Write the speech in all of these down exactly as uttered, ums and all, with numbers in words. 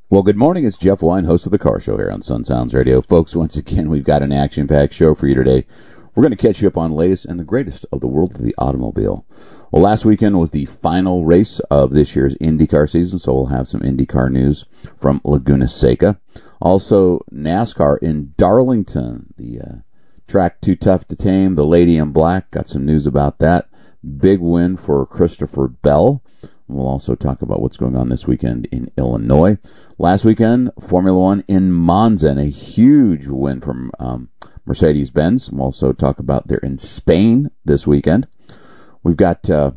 Well, good morning. It's Jeff Wine, host of The Car Show here on Sun Sounds Radio. Folks, once again, we've got an action-packed show for you today. We're going to catch you up on the latest and the greatest of the world of the automobile. Well, last weekend was the final race of this year's IndyCar season, so we'll have some IndyCar news from Laguna Seca. Also, NASCAR in Darlington, the uh, track too tough to tame, the Lady in Black, got some news about that. Big win for Christopher Bell. We'll also talk about what's going on this weekend in Illinois. Last weekend, Formula One in Monza, and a huge win from um, Mercedes-Benz. We'll also talk about they're in Spain this weekend. We've got uh,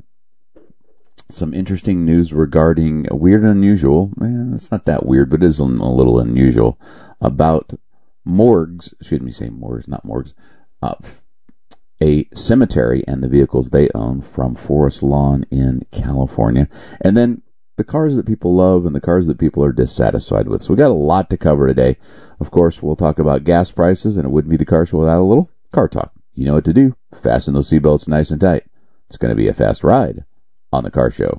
some interesting news regarding weird and unusual. Eh, it's not that weird, but it is a little unusual about morgues. Excuse me, say morgues, not morgues. Uh, a cemetery and the vehicles they own from Forest Lawn in California. And then the cars that people love and the cars that people are dissatisfied with. So we got a lot to cover today. Of course, we'll talk about gas prices, and it wouldn't be the car show without a little car talk. You know what to do. Fasten those seatbelts nice and tight. It's going to be a fast ride on the car show.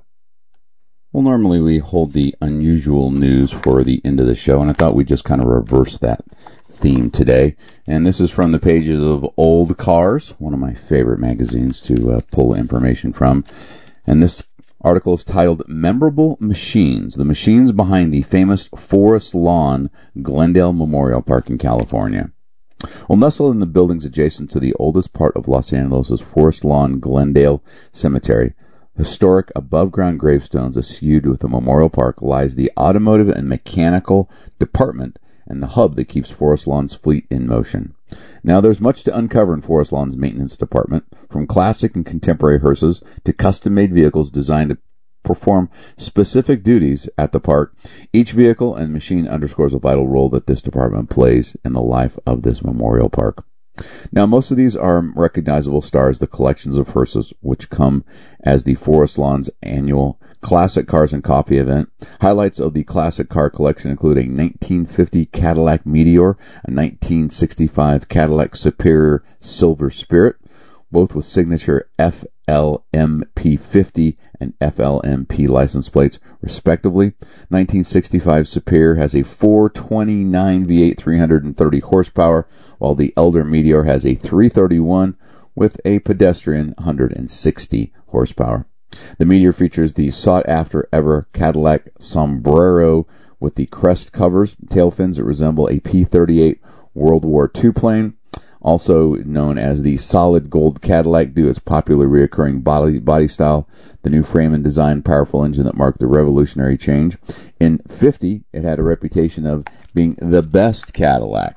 Well, normally we hold the unusual news for the end of the show, and I thought we'd just kind of reverse that theme today. And this is from the pages of Old Cars, one of my favorite magazines to uh, pull information from. And this article is titled Memorable Machines, the machines behind the famous Forest Lawn Glendale Memorial Park in California. Well, nestled in the buildings adjacent to the oldest part of Los Angeles' Forest Lawn Glendale Cemetery, historic above-ground gravestones eschewed with the memorial park, lies the automotive and mechanical department and the hub that keeps Forest Lawn's fleet in motion. Now, there's much to uncover in Forest Lawn's maintenance department, from classic and contemporary hearses to custom-made vehicles designed to perform specific duties at the park. Each vehicle and machine underscores a vital role that this department plays in the life of this memorial park. Now, most of these are recognizable stars, the collections of hearses, which come as the Forest Lawn's annual Classic Cars and Coffee event. Highlights of the classic car collection include a nineteen fifty Cadillac Meteor, a nineteen sixty-five Cadillac Superior Silver Spirit, both with signature F L M P fifty and F L M P license plates, respectively. nineteen sixty-five Superior has a four twenty-nine V eight three hundred thirty horsepower, while the elder Meteor has a three thirty-one with a pedestrian one hundred sixty horsepower. The Meteor features the sought-after ever Cadillac Sombrero with the crest covers, tail fins that resemble a P thirty-eight World War Two plane, also known as the solid gold Cadillac due to its popular reoccurring body, body style, the new frame and design, powerful engine that marked the revolutionary change. In fifty, it had a reputation of being the best Cadillac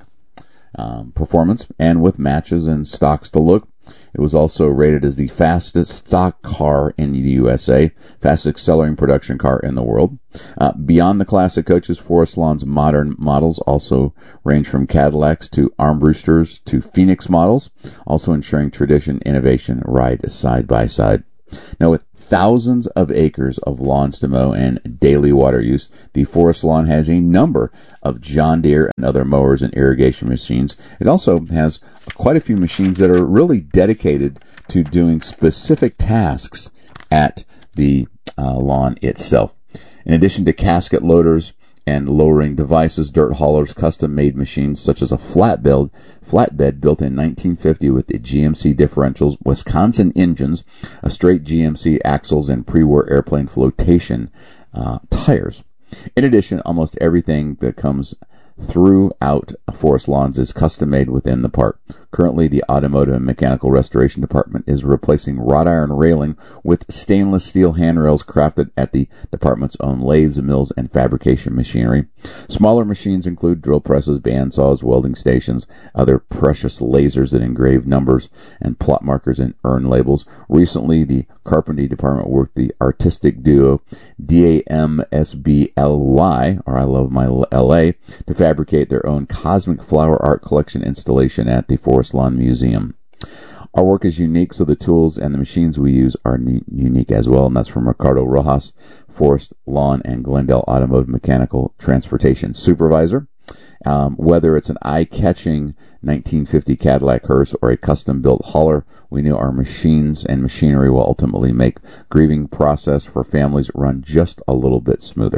um, performance, and with matches and stocks to look. It was also rated as the fastest stock car in the U S A, fastest selling production car in the world. Uh, beyond the classic coaches, Forest Lawn's modern models also range from Cadillacs to Armbrusters to Phoenix models, also ensuring tradition, innovation, ride side by side. Now, with thousands of acres of lawns to mow and daily water use, the Forest Lawn has a number of John Deere and other mowers and irrigation machines. It also has quite a few machines that are really dedicated to doing specific tasks at the uh, lawn itself. In addition to casket loaders and lowering devices, dirt haulers, custom-made machines such as a flatbed, flatbed built in nineteen fifty with the G M C differentials, Wisconsin engines, a straight G M C axles, and pre-war airplane flotation uh, tires. In addition, almost everything that comes throughout Forest Lawns is custom-made within the park. Currently, the Automotive and Mechanical Restoration Department is replacing wrought iron railing with stainless steel handrails crafted at the department's own lathes, mills, and fabrication machinery. Smaller machines include drill presses, bandsaws, welding stations, other precious lasers that engrave numbers and plot markers and urn labels. Recently, the Carpentry Department worked the artistic duo D A M S B L Y, or I Love My L A, to fabricate their own Cosmic Flower Art Collection installation at the Forest Lawn Museum. Our work is unique, so the tools and the machines we use are ne- unique as well, and that's from Ricardo Rojas, Forest Lawn and Glendale Automotive Mechanical Transportation Supervisor. Um, whether it's an eye-catching nineteen fifty Cadillac hearse or a custom-built hauler, we know our machines and machinery will ultimately make grieving process for families run just a little bit smoother.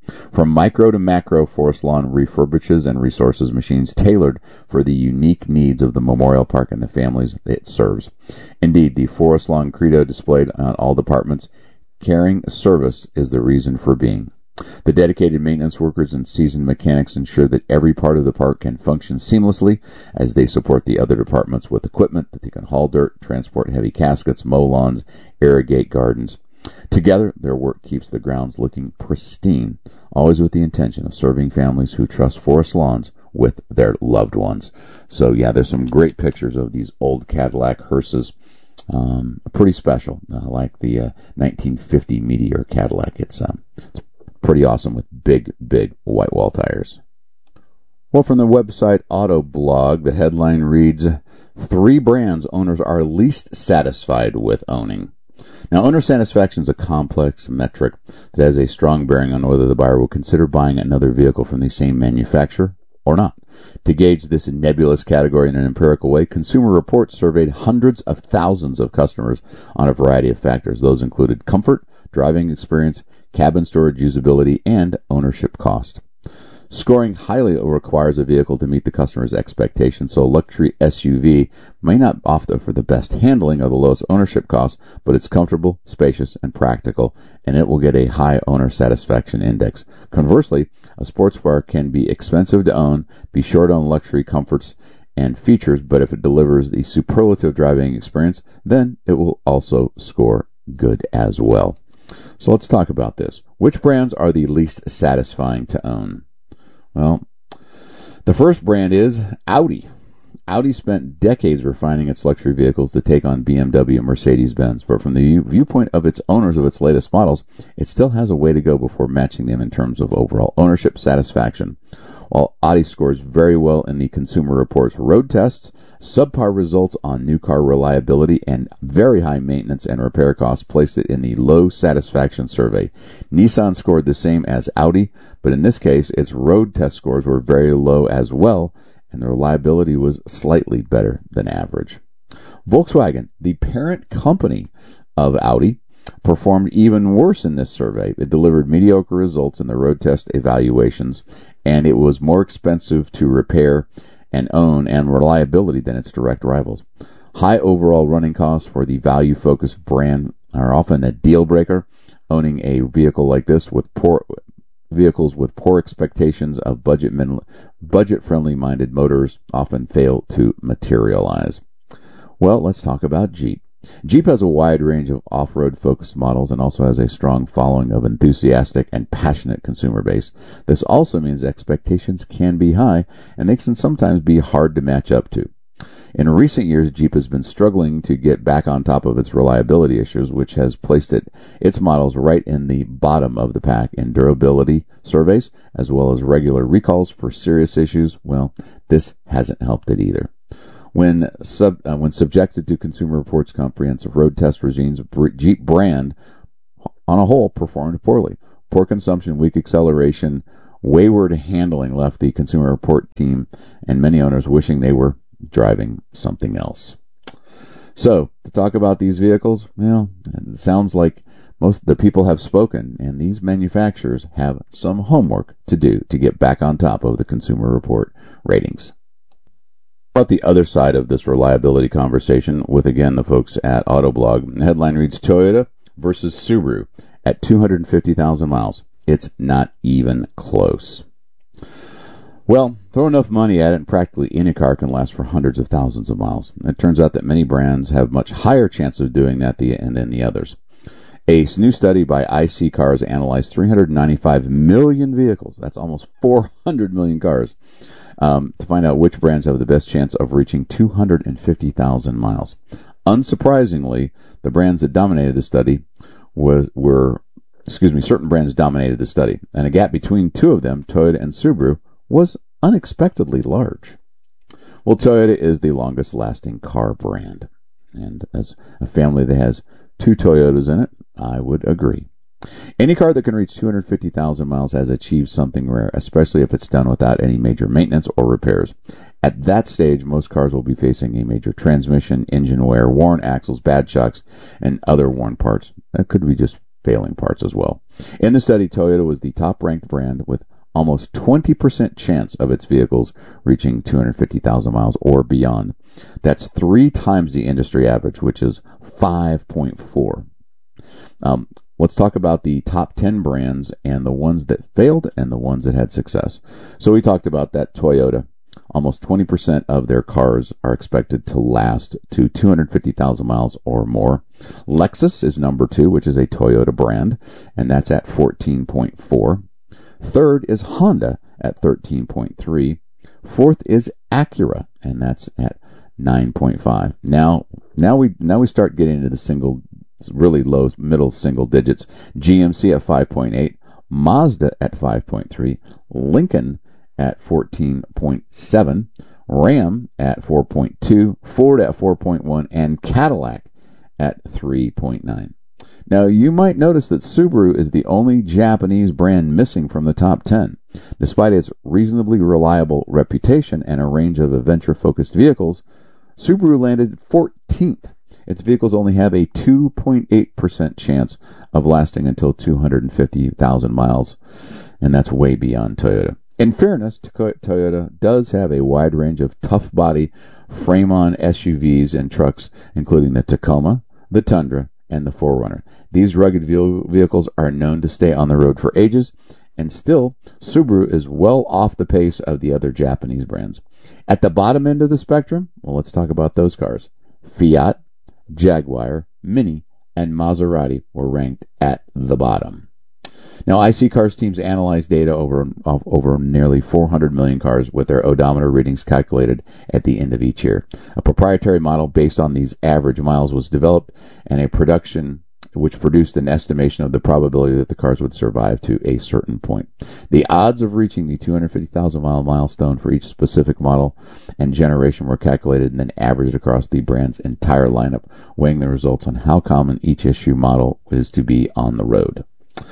From micro to macro, Forest Lawn refurbishes and resources machines tailored for the unique needs of the Memorial Park and the families it serves. Indeed, the Forest Lawn credo displayed on all departments, caring service is the reason for being. The dedicated maintenance workers and seasoned mechanics ensure that every part of the park can function seamlessly as they support the other departments with equipment that they can haul dirt, transport heavy caskets, mow lawns, irrigate gardens. Together, their work keeps the grounds looking pristine, always with the intention of serving families who trust Forest Lawns with their loved ones. So, yeah, there's some great pictures of these old Cadillac hearses. Um, pretty special, uh, like the uh, nineteen fifty Meteor Cadillac. It's, um, it's pretty awesome with big, big white wall tires. Well, from the website Autoblog, the headline reads, Three brands owners are least satisfied with owning. Now, owner satisfaction is a complex metric that has a strong bearing on whether the buyer will consider buying another vehicle from the same manufacturer or not. To gauge this nebulous category in an empirical way, Consumer Reports surveyed hundreds of thousands of customers on a variety of factors. Those included comfort, driving experience, cabin storage usability, and ownership cost. Scoring highly requires a vehicle to meet the customer's expectations, so a luxury S U V may not offer the best handling or the lowest ownership cost, but it's comfortable, spacious, and practical, and it will get a high owner satisfaction index. Conversely, a sports car can be expensive to own, be short on luxury comforts and features, but if it delivers the superlative driving experience, then it will also score good as well. So let's talk about this. Which brands are the least satisfying to own? Well, the first brand is Audi. Audi spent decades refining its luxury vehicles to take on B M W and Mercedes-Benz, but from the viewpoint of its owners of its latest models, it still has a way to go before matching them in terms of overall ownership satisfaction. While Audi scores very well in the Consumer Reports road tests, subpar results on new car reliability and very high maintenance and repair costs placed it in the low satisfaction survey. Nissan scored the same as Audi, but in this case, its road test scores were very low as well, and the reliability was slightly better than average. Volkswagen, the parent company of Audi, performed even worse in this survey. It delivered mediocre results in the road test evaluations, and it was more expensive to repair and own and reliability than its direct rivals. High overall running costs for the value-focused brand are often a deal breaker. Owning a vehicle like this with poor vehicles with poor expectations of budget budget-friendly minded motors often fail to materialize. Well, let's talk about Jeep. Jeep has a wide range of off-road focused models and also has a strong following of enthusiastic and passionate consumer base. This also means expectations can be high, and they can sometimes be hard to match up to. In recent years, Jeep has been struggling to get back on top of its reliability issues, which has placed it its models right in the bottom of the pack in durability surveys, as well as regular recalls for serious issues. Well, this hasn't helped it either. When sub, uh, when subjected to Consumer Reports' comprehensive road test regimes, Jeep brand, on a whole, performed poorly. Poor consumption, weak acceleration, wayward handling left the Consumer Report team and many owners wishing they were driving something else. So, to talk about these vehicles, well, it sounds like most of the people have spoken, and these manufacturers have some homework to do to get back on top of the Consumer Report ratings. About the other side of this reliability conversation with, again, the folks at Autoblog. The headline reads, Toyota versus Subaru at two hundred fifty thousand miles. It's not even close. Well, throw enough money at it and practically any car can last for hundreds of thousands of miles. It turns out that many brands have much higher chance of doing that than the others. A new study by I C Cars analyzed three hundred ninety-five million vehicles. That's almost four hundred million cars. Um, to find out which brands have the best chance of reaching two hundred fifty thousand miles. Unsurprisingly, the brands that dominated the study was, were, excuse me, certain brands dominated the study, and a gap between two of them, Toyota and Subaru, was unexpectedly large. Well, Toyota is the longest-lasting car brand, and as a family that has two Toyotas in it, I would agree. Any car that can reach two hundred fifty thousand miles has achieved something rare, especially if it's done without any major maintenance or repairs. At that stage, most cars will be facing a major transmission, engine wear, worn axles, bad shocks, and other worn parts. That could be just failing parts as well. In the study, Toyota was the top-ranked brand with almost twenty percent chance of its vehicles reaching two hundred fifty thousand miles or beyond. That's three times the industry average, which is five point four. Um, let's talk about the top ten brands and the ones that failed and the ones that had success. So we talked about that Toyota. Almost twenty percent of their cars are expected to last to two hundred fifty thousand miles or more. Lexus is number two, which is a Toyota brand, and that's at fourteen point four. Third is Honda at thirteen point three. Fourth is Acura, and that's at nine point five. Now, now we now we start getting into the single, really low middle single digits. G M C at five point eight, Mazda at five point three, Lincoln at fourteen point seven, Ram at four point two, Ford at four point one, and Cadillac at three point nine. Now, you might notice that Subaru is the only Japanese brand missing from the top ten. Despite its reasonably reliable reputation and a range of adventure-focused vehicles, Subaru landed fourteenth. Its vehicles only have a two point eight percent chance of lasting until two hundred fifty thousand miles, and that's way beyond Toyota. In fairness, Toyota does have a wide range of tough-body, frame-on S U Vs and trucks, including the Tacoma, the Tundra, and the four runner. These rugged vehicles are known to stay on the road for ages, and still, Subaru is well off the pace of the other Japanese brands. At the bottom end of the spectrum, well, let's talk about those cars. Fiat, Jaguar, Mini, and Maserati were ranked at the bottom. Now, I C Cars teams analyzed data over over nearly four hundred million cars with their odometer readings calculated at the end of each year. A proprietary model based on these average miles was developed, and a production which produced an estimation of the probability that the cars would survive to a certain point. The odds of reaching the two hundred fifty thousand mile milestone for each specific model and generation were calculated and then averaged across the brand's entire lineup, weighing the results on how common each issue model is to be on the road.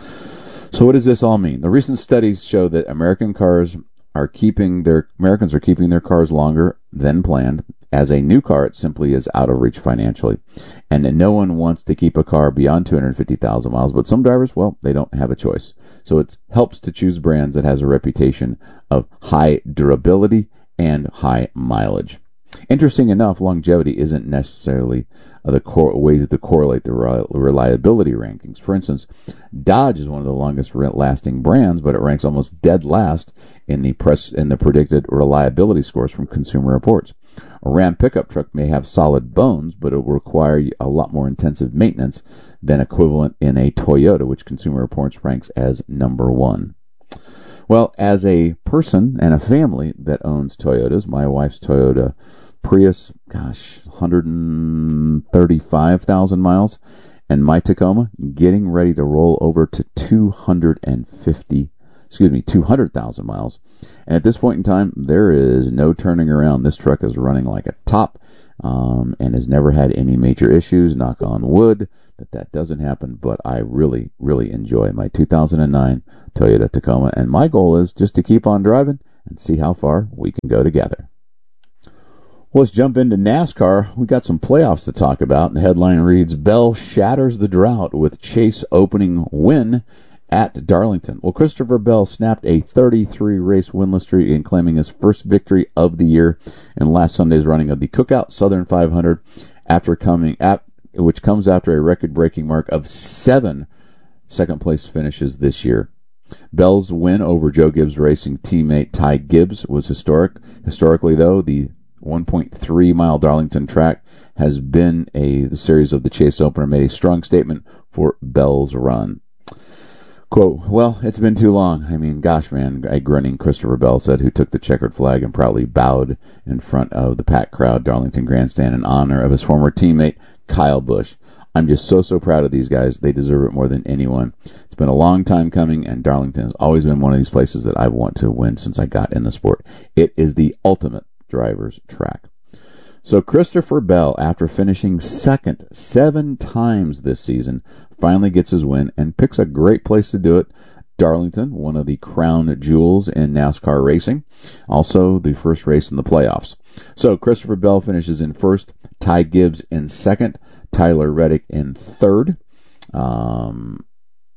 So what does this all mean? The recent studies show that American cars are keeping their Americans are keeping their cars longer than planned. As a new car, it simply is out of reach financially, and no one wants to keep a car beyond two hundred fifty thousand miles. But some drivers, well, they don't have a choice. So it helps to choose brands that has a reputation of high durability and high mileage. Interesting enough, longevity isn't necessarily the cor- way to correlate the reliability rankings. For instance, Dodge is one of the longest lasting brands, but it ranks almost dead last in the press in the predicted reliability scores from Consumer Reports. A Ram pickup truck may have solid bones, but it will require a lot more intensive maintenance than equivalent in a Toyota, which Consumer Reports ranks as number one. Well, as a person and a family that owns Toyotas, my wife's Toyota Prius, gosh, one hundred thirty-five thousand miles, and my Tacoma getting ready to roll over to two hundred fifty, excuse me, two hundred thousand miles. And at this point in time, there is no turning around. This truck is running like a top, um, and has never had any major issues. Knock on wood that that doesn't happen. But I really, really enjoy my two thousand nine Toyota Tacoma, and my goal is just to keep on driving and see how far we can go together. Well, let's jump into NASCAR. We got some playoffs to talk about. And the headline reads, Bell shatters the drought with Chase opening win at Darlington. Well, Christopher Bell snapped a thirty-three race winless streak in claiming his first victory of the year in last Sunday's running of the Cookout Southern five hundred, after coming at, which comes after a record-breaking mark of seven second-place finishes this year. Bell's win over Joe Gibbs Racing teammate Ty Gibbs was historic. Historically, though, the one point three mile Darlington track has been a the series of the Chase Opener made a strong statement for Bell's run. Quote, well, it's been too long. I mean, gosh, man, a grinning Christopher Bell said, who took the checkered flag and proudly bowed in front of the packed crowd Darlington grandstand in honor of his former teammate Kyle Busch. I'm just so, so proud of these guys. They deserve it more than anyone. It's been a long time coming, and Darlington has always been one of these places that I've wanted to win since I got in the sport. It is the ultimate driver's track. So Christopher Bell, after finishing second seven times this season, finally gets his win and picks a great place to do it. Darlington, one of the crown jewels in NASCAR racing. Also the first race in the playoffs. So Christopher Bell finishes in first, Ty Gibbs in second, Tyler Reddick in third. Um,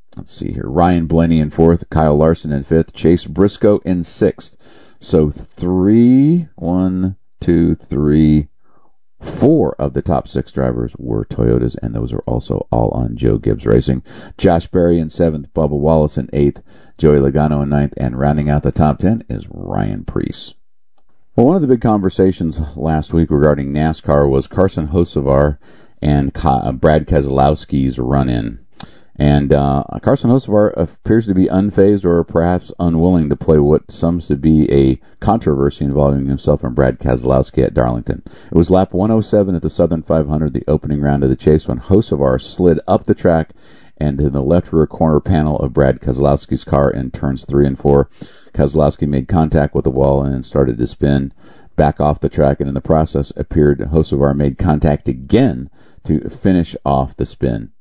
let's see here, Ryan Blaney in fourth, Kyle Larson in fifth, Chase Briscoe in sixth. So three, one, two, three, four of the top six drivers were Toyotas, and those are also all on Joe Gibbs Racing. Josh Berry in seventh, Bubba Wallace in eighth, Joey Logano in ninth, and rounding out the top ten is Ryan Preece. Well, one of the big conversations last week regarding NASCAR was Carson Hocevar and Brad Keselowski's run-in. And uh, Carson Hocevar appears to be unfazed or perhaps unwilling to play what seems to be a controversy involving himself and Brad Keselowski at Darlington. It was lap one oh seven at the Southern five hundred, the opening round of the chase, when Hocevar slid up the track and in the left rear corner panel of Brad Keselowski's car in turns three and four. Keselowski made contact with the wall and then started to spin back off the track, and in the process appeared Hocevar made contact again to finish off the spin.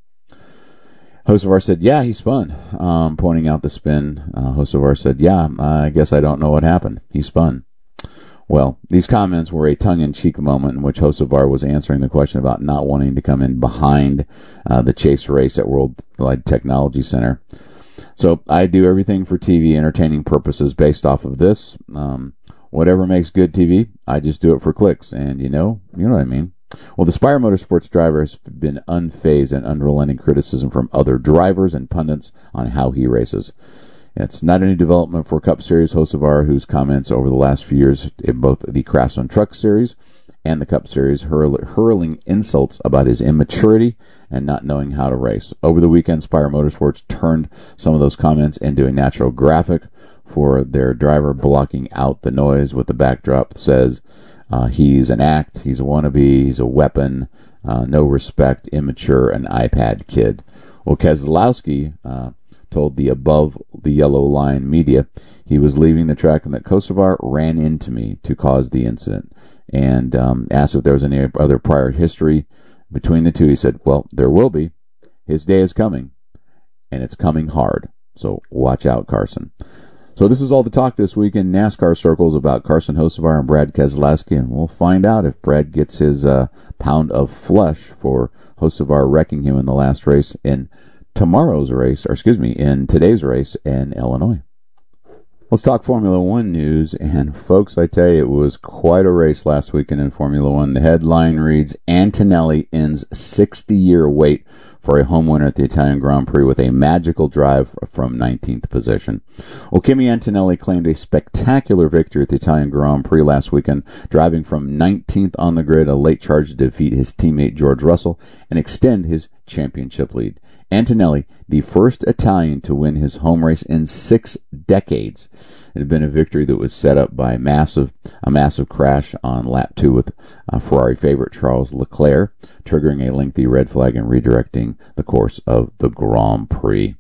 Hocevar said, yeah, he spun, um, pointing out the spin. Uh, Hocevar said, yeah, I guess I don't know what happened. He spun. Well, these comments were a tongue-in-cheek moment in which Hocevar was answering the question about not wanting to come in behind uh, the chase race at Worldwide Technology Center. So I do everything for T V entertaining purposes based off of this. Um, whatever makes good T V, I just do it for clicks. And you know, you know what I mean. Well, the Spire Motorsports driver has been unfazed and unrelenting criticism from other drivers and pundits on how he races. It's not any development for Cup Series Hocevar, whose comments over the last few years in both the Craftsman Truck Series and the Cup Series hurl, hurling insults about his immaturity and not knowing how to race. Over the weekend, Spire Motorsports turned some of those comments into a natural graphic for their driver, blocking out the noise with the backdrop that says, Uh, he's an act, he's a wannabe, he's a weapon, uh, no respect, immature, an iPad kid. Well, Keselowski uh, told the Above the Yellow Line media he was leaving the track and that Hocevar ran into me to cause the incident, and um, asked if there was any other prior history between the two. He said, well, there will be. His day is coming, and it's coming hard, so watch out, Carson. So this is all the talk this week in NASCAR circles about Carson Hocevar and Brad Keselowski, and we'll find out if Brad gets his uh, pound of flesh for Hocevar wrecking him in the last race in tomorrow's race, or excuse me, in today's race in Illinois. Let's talk Formula One news, and folks, I tell you, it was quite a race last weekend in Formula One. The headline reads, Antonelli ends sixty-year wait for a home winner at the Italian Grand Prix with a magical drive from nineteenth position. Well, Kimi Antonelli claimed a spectacular victory at the Italian Grand Prix last weekend, driving from nineteenth on the grid, a late charge to defeat his teammate George Russell and extend his championship lead. Antonelli, the first Italian to win his home race in six decades. It had been a victory that was set up by a massive, a massive crash on lap two with uh, Ferrari favorite Charles Leclerc, triggering a lengthy red flag and redirecting the course of the Grand Prix.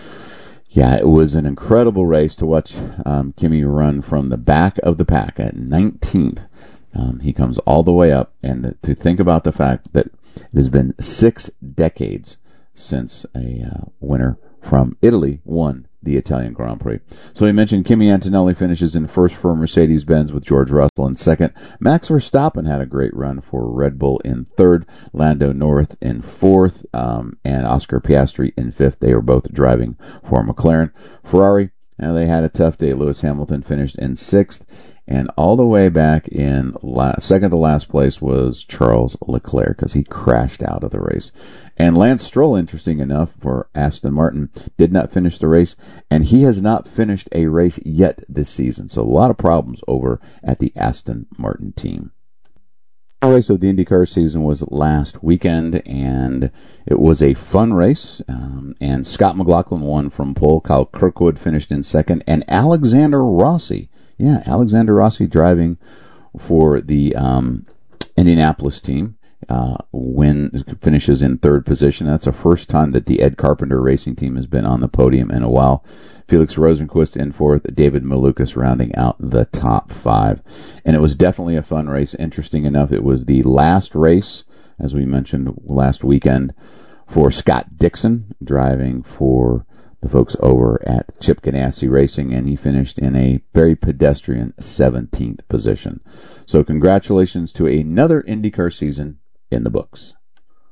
Yeah, it was an incredible race to watch um, Kimi run from the back of the pack at nineteenth. Um, he comes all the way up, and to think about the fact that it has been six decades since a uh, winner from Italy won the Italian Grand Prix. So we mentioned Kimi Antonelli finishes in first for Mercedes-Benz with George Russell in second. Max Verstappen had a great run for Red Bull in third. Lando Norris in fourth, um, and Oscar Piastri in fifth. They were both driving for McLaren. Ferrari, now they had a tough day. Lewis Hamilton finished in sixth. And all the way back in la- second to last place was Charles Leclerc because he crashed out of the race. And Lance Stroll, interesting enough, for Aston Martin, did not finish the race, and he has not finished a race yet this season. So a lot of problems over at the Aston Martin team. The race of the IndyCar season was last weekend, and it was a fun race. Um, and Scott McLaughlin won from pole. Kyle Kirkwood finished in second, and Alexander Rossi. Yeah, Alexander Rossi driving for the um, Indianapolis team. Uh, win finishes in third position. That's the first time that the Ed Carpenter Racing Team has been on the podium in a while. Felix Rosenquist in fourth, David Malukas rounding out the top five. And it was definitely a fun race. Interesting enough, it was the last race, as we mentioned last weekend, for Scott Dixon, driving for the folks over at Chip Ganassi Racing, and he finished in a very pedestrian seventeenth position. So congratulations to another IndyCar season in the books.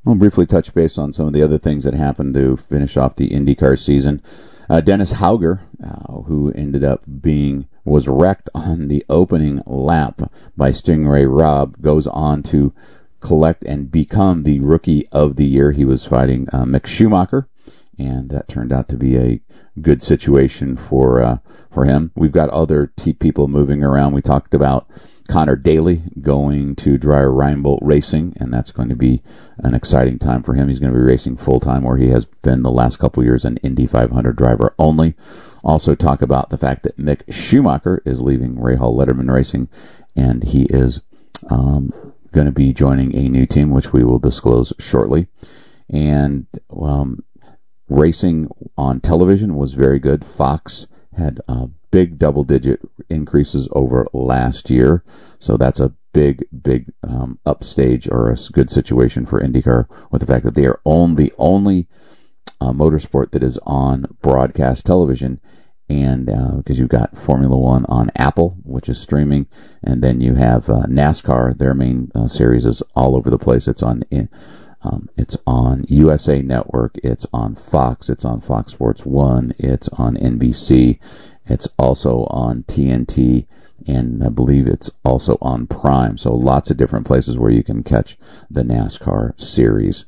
I'll briefly touch base on some of the other things that happened to finish off the IndyCar season. Uh, Dennis Hauger, uh, who ended up being, was wrecked on the opening lap by Stingray Robb, goes on to collect and become the Rookie of the Year. He was fighting uh, Mick Schumacher, and that turned out to be a good situation for uh, for him. We've got other t- people moving around. We talked about Connor Daly going to Dreyer Reinbold Racing, and that's going to be an exciting time for him. He's going to be racing full-time, where he has been the last couple of years an Indy five hundred driver only. Also talk about the fact that Mick Schumacher is leaving Rahal Letterman Racing, and he is um, going to be joining a new team, which we will disclose shortly. And um, racing on television was very good. Fox had uh, big double-digit increases over last year, so that's a big, big um, upstage or a good situation for IndyCar, with the fact that they are on the only uh, motorsport that is on broadcast television, and because uh, you've got Formula One on Apple, which is streaming, and then you have uh, NASCAR. Their main uh, series is all over the place. It's on in, um, it's on U S A Network. It's on Fox. It's on Fox Sports One. It's on N B C. It's also on T N T, and I believe it's also on Prime. So lots of different places where you can catch the NASCAR series.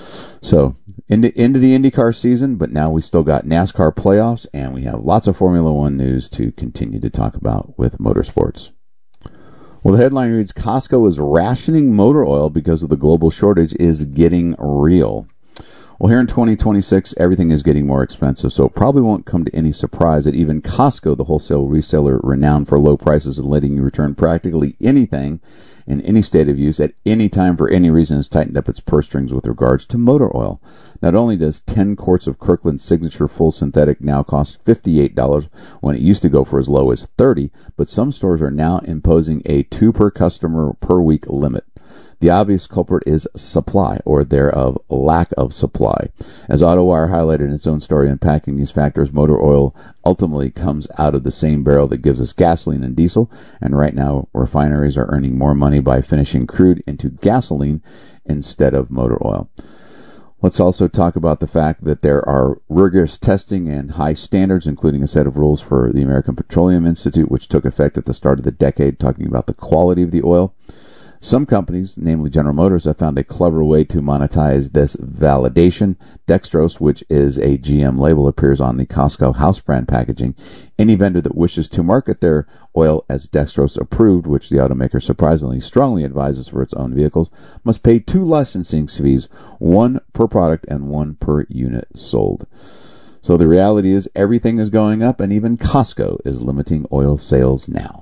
So into, into the IndyCar season, but now we still got NASCAR playoffs, and we have lots of Formula One news to continue to talk about with motorsports. Well, the headline reads, Costco is rationing motor oil because of the global shortage is getting real. Well, here in twenty twenty-six, everything is getting more expensive, so it probably won't come to any surprise that even Costco, the wholesale reseller renowned for low prices and letting you return practically anything in any state of use at any time for any reason, has tightened up its purse strings with regards to motor oil. Not only does ten quarts of Kirkland Signature Full Synthetic now cost fifty-eight dollars when it used to go for as low as thirty dollars, but some stores are now imposing a two per customer per week limit. The obvious culprit is supply, or thereof lack of supply. As AutoWire highlighted in its own story unpacking these factors, motor oil ultimately comes out of the same barrel that gives us gasoline and diesel, and right now refineries are earning more money by finishing crude into gasoline instead of motor oil. Let's also talk about the fact that there are rigorous testing and high standards, including a set of rules for the American Petroleum Institute, which took effect at the start of the decade, talking about the quality of the oil. Some companies, namely General Motors, have found a clever way to monetize this validation. Dextrose, which is a G M label, appears on the Costco house brand packaging. Any vendor that wishes to market their oil as Dextrose approved, which the automaker surprisingly strongly advises for its own vehicles, must pay two licensing fees, one per product and one per unit sold. So the reality is everything is going up, and even Costco is limiting oil sales now.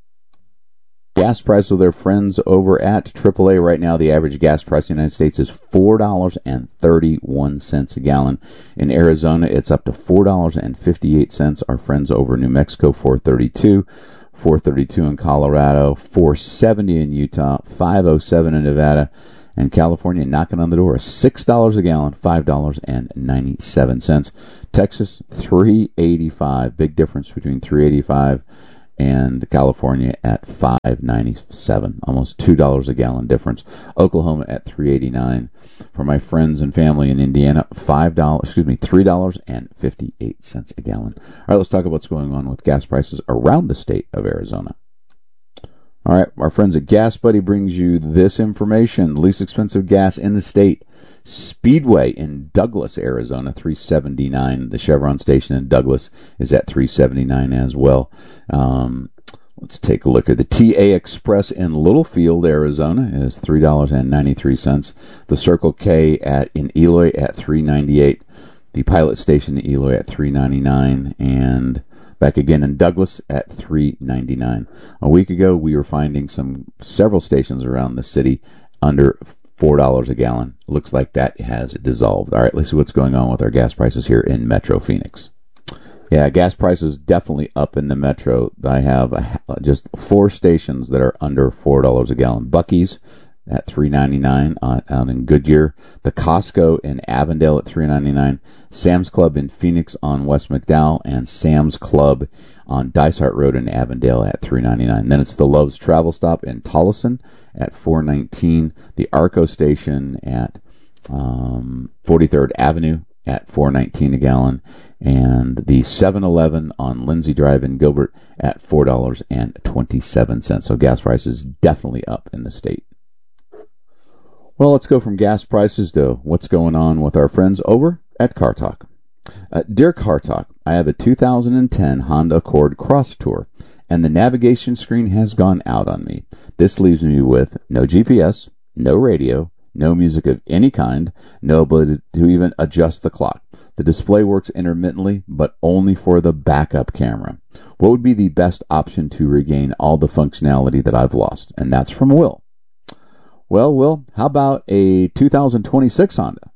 Gas price with their friends over at triple A right now. The average gas price in the United States is four dollars and thirty-one cents a gallon. In Arizona, it's up to four dollars and fifty-eight cents. Our friends over in New Mexico, four thirty-two, four thirty-two in Colorado, four seventy in Utah, five oh seven in Nevada, and California knocking on the door, six dollars a gallon, five dollars and ninety-seven cents. Texas, three eighty-five. Big difference between three eighty-five and California at five ninety-seven, almost two dollars a gallon difference. Oklahoma at three eighty-nine. For my friends and family in Indiana, five dollars, excuse me, three dollars and fifty-eight cents a gallon. All right, let's talk about what's going on with gas prices around the state of Arizona. All right, our friends at Gas Buddy brings you this information. The least expensive gas in the state, Speedway in Douglas, Arizona, three seventy-nine. The Chevron station in Douglas is at three seventy-nine as well. Um, let's take a look at the T A Express in Littlefield, Arizona, is three dollars and ninety-three cents. The Circle K at in Eloy at three ninety-eight. The Pilot Station in Eloy at three ninety-nine, and back again in Douglas at three ninety-nine. A week ago, we were finding some several stations around the city under four dollars a gallon. Looks like that has dissolved. All right, let's see what's going on with our gas prices here in Metro Phoenix. Yeah, gas prices definitely up in the Metro. I have a, just four stations that are under four dollars a gallon. Buc-ee's at three ninety-nine uh, out in Goodyear. The Costco in Avondale at three ninety-nine. Sam's Club in Phoenix on West McDowell, and Sam's Club on Dysart Road in Avondale at three ninety-nine. Then it's the Love's Travel Stop in Tolleson at four nineteen. The Arco station at um, forty-third Avenue at four nineteen a gallon, and the seven eleven on Lindsay Drive in Gilbert at four dollars and twenty-seven cents. So gas prices definitely up in the state. Well, let's go from gas prices to what's going on with our friends over at Car Talk. Uh, dear Car Talk, I have a two thousand ten Honda Accord Cross Tour, and the navigation screen has gone out on me. This leaves me with no G P S, no radio, no music of any kind, no ability to even adjust the clock. The display works intermittently, but only for the backup camera. What would be the best option to regain all the functionality that I've lost? And that's from Will. Well, Will, how about a two thousand twenty-six Honda?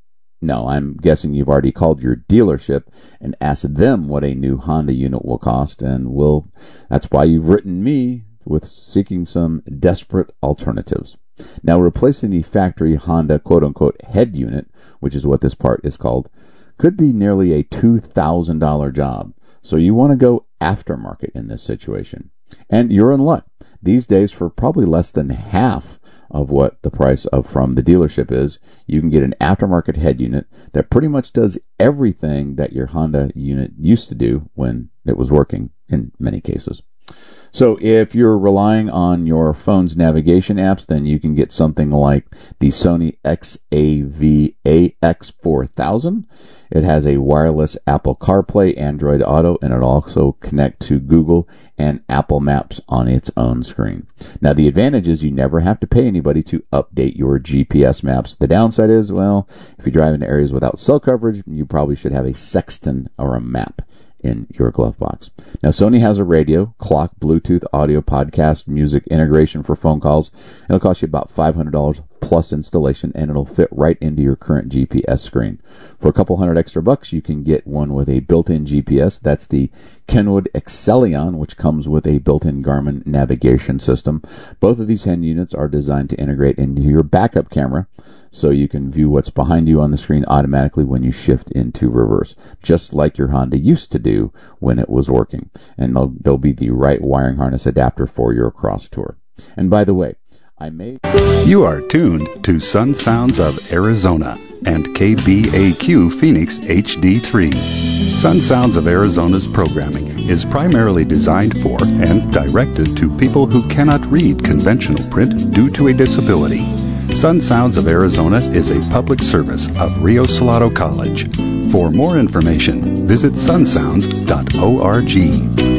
No, I'm guessing you've already called your dealership and asked them what a new Honda unit will cost, and Will, that's why you've written me with seeking some desperate alternatives. Now, replacing the factory Honda quote-unquote head unit, which is what this part is called, could be nearly a two thousand dollars job. So you want to go aftermarket in this situation. And you're in luck. These days, for probably less than half of what the price of from the dealership is, you can get an aftermarket head unit that pretty much does everything that your Honda unit used to do when it was working in many cases. So if you're relying on your phone's navigation apps, then you can get something like the Sony X A V A X four thousand. It has a wireless Apple CarPlay, Android Auto, and it'll also connect to Google and Apple Maps on its own screen. Now, the advantage is you never have to pay anybody to update your G P S maps. The downside is, well, if you drive into areas without cell coverage, you probably should have a sextant or a map in your glove box. Now, Sony has a radio, clock, Bluetooth, audio, podcast, music integration for phone calls. It'll cost you about five hundred dollars plus installation, and it'll fit right into your current G P S screen. For a couple hundred extra bucks, you can get one with a built-in G P S. That's the Kenwood Excellion, which comes with a built-in Garmin navigation system. Both of these hand units are designed to integrate into your backup camera, so you can view what's behind you on the screen automatically when you shift into reverse, just like your Honda used to do when it was working. And there'll, there'll be the right wiring harness adapter for your cross tour. And by the way, I made... You are tuned to Sun Sounds of Arizona and K B A Q Phoenix H D three. Sun Sounds of Arizona's programming is primarily designed for and directed to people who cannot read conventional print due to a disability. Sun Sounds of Arizona is a public service of Rio Salado College. For more information, visit sun sounds dot org.